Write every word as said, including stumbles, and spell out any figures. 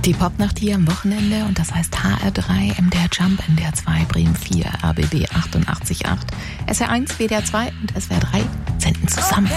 Die Popnacht hier am Wochenende und das heißt H R drei, M D R Jump, N D R zwei, Bremen vier, R B B achtundachtzig Komma acht, S R eins, W D R zwei und S W R drei senden zusammen.